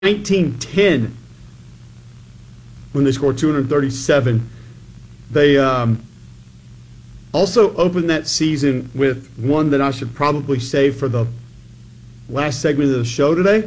1910 when they scored 237. They also opened that season with one that I should probably save for the last segment of the show today.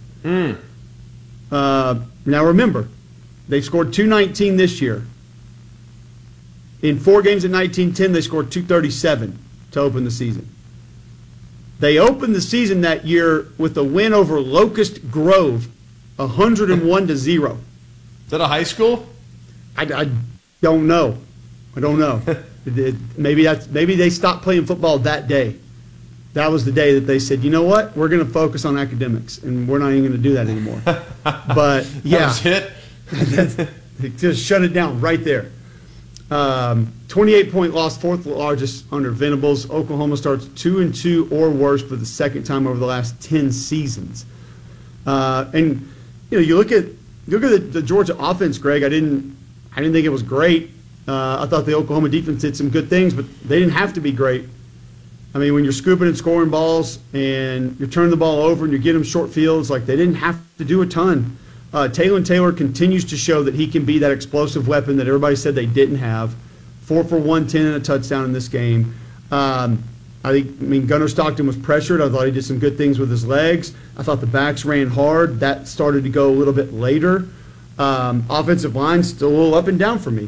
Now remember, they scored 219 this year. In 4 games in 1910, they scored 237 to open the season. They opened the season that year with a win over Locust Grove, 101-0. Is that a high school? I don't know. I don't know. Maybe they stopped playing football that day. That was the day that they said, you know what, we're going to focus on academics, and we're not even going to do that anymore. But yeah, that was it. Just shut it down right there. 28-point loss, 4th largest under Venables. Oklahoma starts 2-2 or worse for the second time over the last 10 seasons. And you look at the Georgia offense, Greg. I didn't think it was great. I thought the Oklahoma defense did some good things, but they didn't have to be great. I mean, when you're scooping and scoring balls and you're turning the ball over and you get them short fields, like they didn't have to do a ton. Taylor Taylor continues to show that he can be that explosive weapon that everybody said they didn't have. 4 for 110 and a touchdown in this game. Gunnar Stockton was pressured. I thought he did some good things with his legs. I thought the backs ran hard. That started to go a little bit later. Offensive line still a little up and down for me.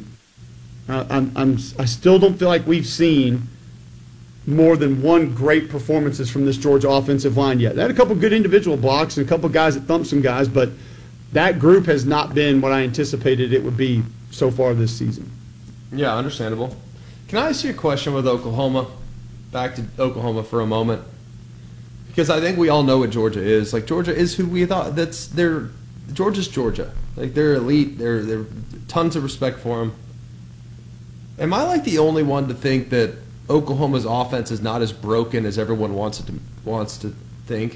I still don't feel like we've seen more than one great performances from this Georgia offensive line yet. They had a couple good individual blocks and a couple guys that thumped some guys, but that group has not been what I anticipated it would be so far this season. Yeah, understandable. Can I ask you a question with Oklahoma? Back to Oklahoma for a moment. Because I think we all know what Georgia is. Like, Georgia is who we thought. Georgia's Georgia. Like, they're elite. They're tons of respect for them. Am I like the only one to think that Oklahoma's offense is not as broken as everyone wants to think?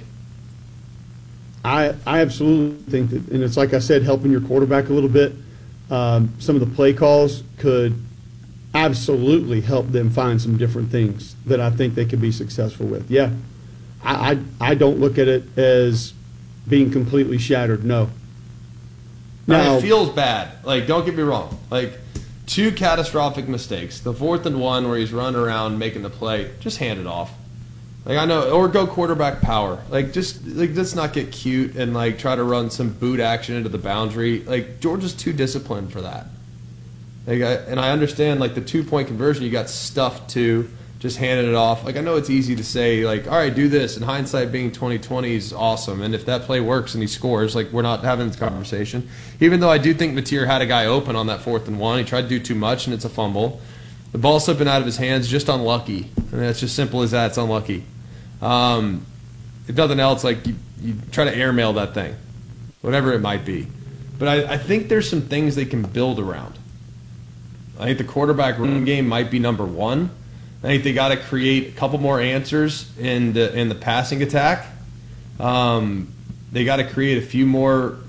I absolutely think that, and it's like I said, helping your quarterback a little bit. Some of the play calls could absolutely help them find some different things that I think they could be successful with. Yeah, I don't look at it as being completely shattered. No. Now it feels bad. Like, don't get me wrong. Like, 2 catastrophic mistakes. The 4th and 1 where he's running around making the play. Just hand it off. Like, I know, or go quarterback power. Like, let's not get cute and like try to run some boot action into the boundary. Like, Georgia's too disciplined for that. Like, I understand, like, the 2-point conversion, you got stuffed to just handing it off. Like, I know it's easy to say, like, all right, do this. And hindsight being 20/20 is awesome. And if that play works and he scores, like, we're not having this conversation. Even though I do think Mateer had a guy open on that 4th and 1. He tried to do too much, and it's a fumble. The ball slipping out of his hands, just unlucky. I mean, it's just simple as that. It's unlucky. If nothing else, like, you try to airmail that thing, whatever it might be. But I think there's some things they can build around. I think the quarterback run game might be number 1. I think they got to create a couple more answers in the passing attack. They got to create a few more.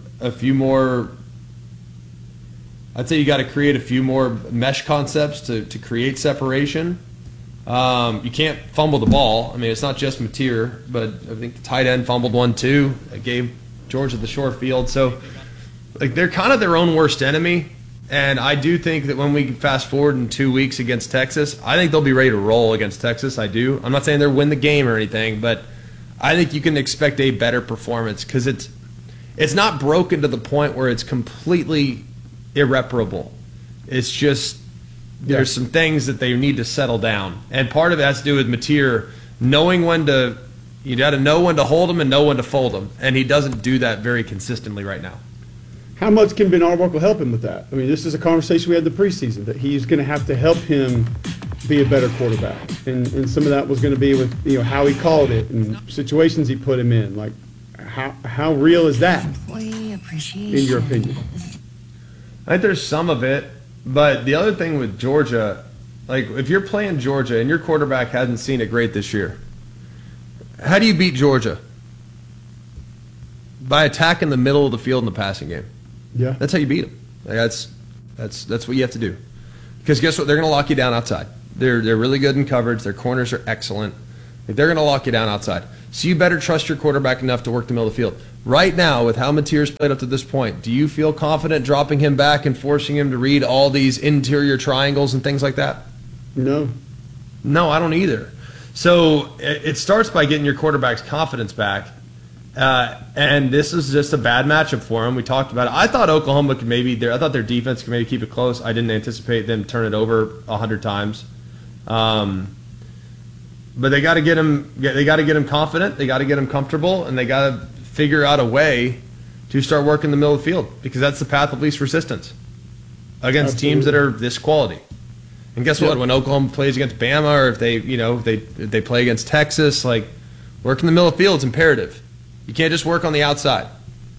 I'd say you got to create a few more mesh concepts to create separation. You can't fumble the ball. I mean, it's not just Mateer, but I think the tight end fumbled one too. It gave Georgia the short field. So, like, they're kind of their own worst enemy. And I do think that when we fast forward in 2 weeks against Texas, I think they'll be ready to roll against Texas. I do. I'm not saying they'll win the game or anything, but I think you can expect a better performance because it's not broken to the point where it's completely irreparable. It's just there's some things that they need to settle down. And part of it has to do with Mateer knowing when to – you got to know when to hold him and know when to fold him. And he doesn't do that very consistently right now. How much can Ben Arbuckle help him with that? I mean, this is a conversation we had in the preseason, that he's going to have to help him be a better quarterback. And some of that was going to be with how he called it and situations he put him in. Like, how real is that, in your opinion? I think there's some of it. But the other thing with Georgia, like, if you're playing Georgia and your quarterback hasn't seen it great this year, how do you beat Georgia? By attacking the middle of the field in the passing game. Yeah, that's how you beat them. Like, that's what you have to do. Because guess what? They're going to lock you down outside. They're really good in coverage. Their corners are excellent. Like, they're going to lock you down outside. So you better trust your quarterback enough to work the middle of the field. right now, with how Mateer's played up to this point, do you feel confident dropping him back and forcing him to read all these interior triangles and things like that? No. No, I don't either. So it starts by getting your quarterback's confidence back. And this is just a bad matchup for him. We talked about it. I thought Oklahoma could I thought their defense could maybe keep it close. I didn't anticipate them turn it over 100 times. But they got to get him. They got to get him confident. They got to get him comfortable, and they got to figure out a way to start working the middle of the field, because that's the path of least resistance against teams that are this quality. And guess what? When Oklahoma plays against Bama, or if they play against Texas, like, working the middle of the field is imperative. You can't just work on the outside.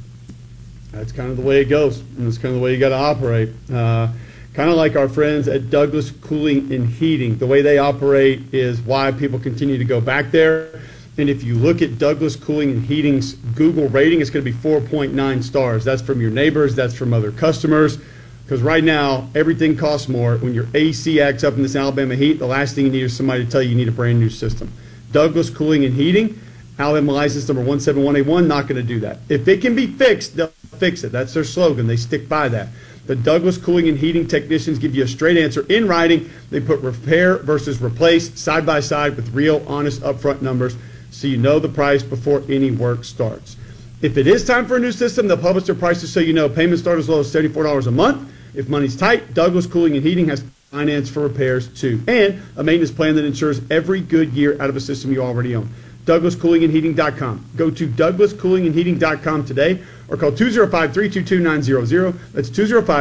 That's kind of the way it goes, and that's kind of the way you got to operate. Kind of like our friends at Douglas Cooling and Heating. The way they operate is why people continue to go back there. And if you look at Douglas Cooling and Heating's Google rating, it's going to be 4.9 stars. That's from your neighbors. That's from other customers. Because right now, everything costs more. When your AC acts up in this Alabama heat, the last thing you need is somebody to tell you need a brand new system. Douglas Cooling and Heating, Alabama license number 17181, not going to do that. If it can be fixed, they'll fix it. That's their slogan. They stick by that. The Douglas Cooling and Heating technicians give you a straight answer in writing. They put repair versus replace side by side with real, honest, upfront numbers, so you know the price before any work starts. If it is time for a new system, they'll publish their prices so you know. Payments start as low as $74 a month. If money's tight, Douglas Cooling and Heating has finance for repairs too, and a maintenance plan that ensures every good year out of a system you already own. DouglasCoolingandHeating.com. Go to DouglasCoolingandHeating.com today, or call 205-322-9000. That's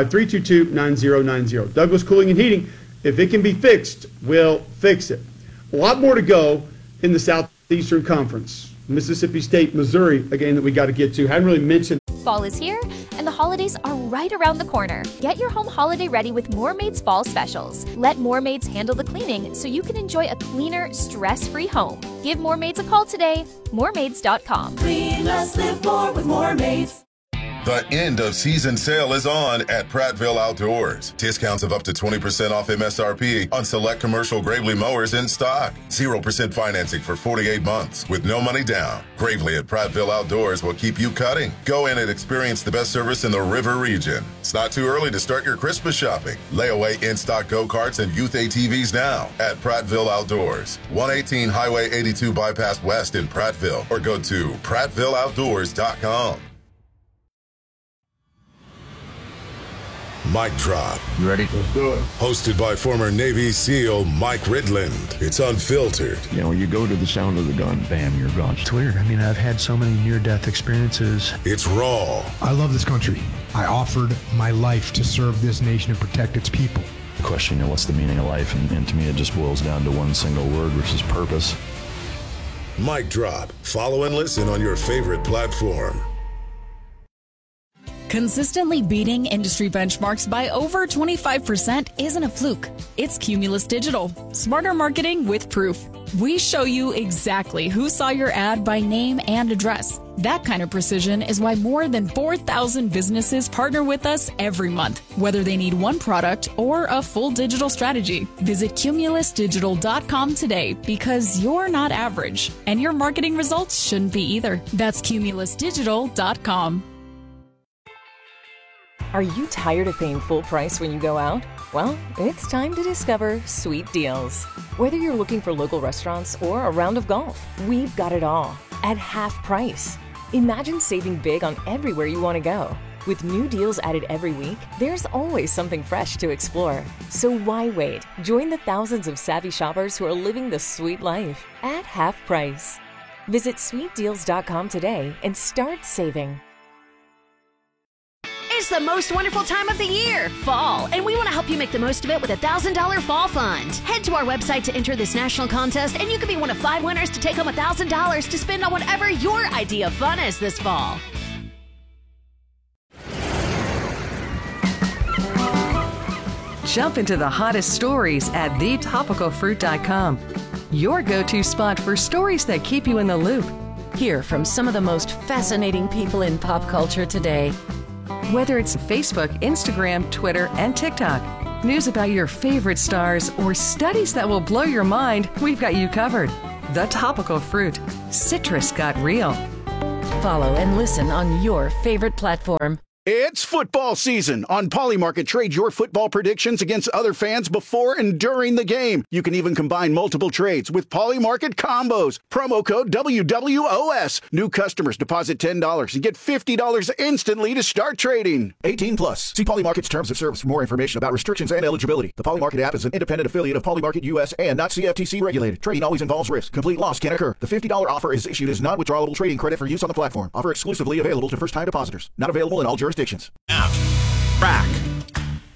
205-322-9090. Douglas Cooling and Heating, if it can be fixed, we'll fix it. A lot more to go in the Southeastern Conference. Mississippi State, Missouri, a game that we got to get to. Hadn't really mentioned. Fall is here, and the holidays are right around the corner. Get your home holiday ready with Moormaid's Fall Specials. Let Moormaids handle the cleaning so you can enjoy a cleaner, stress-free home. Give Moormaids a call today. Moormaids.com. Clean less, live more with Moormaids. The end of season sale is on at Prattville Outdoors. Discounts of up to 20% off MSRP on select commercial Gravely mowers in stock. 0% financing for 48 months with no money down. Gravely at Prattville Outdoors will keep you cutting. Go in and experience the best service in the river region. It's not too early to start your Christmas shopping. Layaway in-stock go-karts and youth ATVs now at Prattville Outdoors. 118 Highway 82 Bypass West in Prattville, or go to PrattvilleOutdoors.com. Mic Drop. You ready? Let's do it. Hosted by former Navy SEAL Mike Ridland. It's unfiltered. You know, you go to the sound of the gun, bam, you're gone. It's weird. I mean, I've had so many near-death experiences. It's raw. I love this country. I offered my life to serve this nation and protect its people. The question, you know, what's the meaning of life? And to me, it just boils down to one single word, which is purpose. Mic Drop. Follow and listen on your favorite platform. Consistently beating industry benchmarks by over 25% isn't a fluke. It's Cumulus Digital. Smarter marketing with proof. We show you exactly who saw your ad by name and address. That kind of precision is why more than 4,000 businesses partner with us every month, whether they need one product or a full digital strategy. Visit CumulusDigital.com today, because you're not average, and your marketing results shouldn't be either. That's CumulusDigital.com. Are you tired of paying full price when you go out? Well, it's time to discover Sweet Deals. Whether you're looking for local restaurants or a round of golf, we've got it all at half price. Imagine saving big on everywhere you want to go. With new deals added every week, there's always something fresh to explore. So why wait? Join the thousands of savvy shoppers who are living the sweet life at half price. Visit sweetdeals.com today and start saving. It's the most wonderful time of the year, fall, and we want to help you make the most of it with a $1,000 fall fund. Head to our website to enter this national contest, and you could be one of 5 winners to take home $1,000 to spend on whatever your idea of fun is this fall. Jump into the hottest stories at thetopicalfruit.com. Your go-to spot for stories that keep you in the loop. Hear from some of the most fascinating people in pop culture today. Whether it's Facebook, Instagram, Twitter, and TikTok, news about your favorite stars, or studies that will blow your mind, we've got you covered. The Topical Fruit. Citrus got real. Follow and listen on your favorite platform. It's football season. On Polymarket, trade your football predictions against other fans before and during the game. You can even combine multiple trades with Polymarket combos. Promo code WWOS. New customers deposit $10 and get $50 instantly to start trading. 18 plus. See Polymarket's terms of service for more information about restrictions and eligibility. The Polymarket app is an independent affiliate of Polymarket US and not CFTC regulated. Trading always involves risk. Complete loss can occur. The $50 offer is issued as non-withdrawable trading credit for use on the platform. Offer exclusively available to first-time depositors. Not available in all jurisdictions. Out. Track.